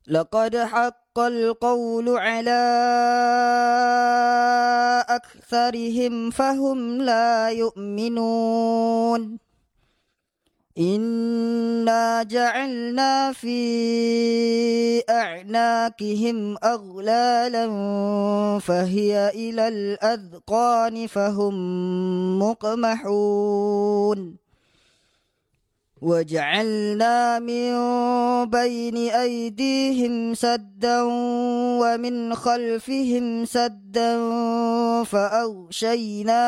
لقد حق القول على أكثرهم فهم لا يؤمنون إنا جعلنا في أعناقهم أغلالا فهي إلى الأذقان فهم مقمحون وجعلنا من بين أيديهم سدا ومن خلفهم سدا فأغشيناهم